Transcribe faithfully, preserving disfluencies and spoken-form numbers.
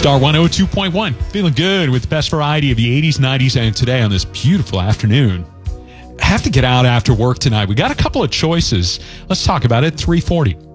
Star one oh two point one. Feeling good with the best variety of the eighties, nineties, and today on this beautiful afternoon. Have to get out after work tonight. We got a couple of choices. Let's talk about it. three forty.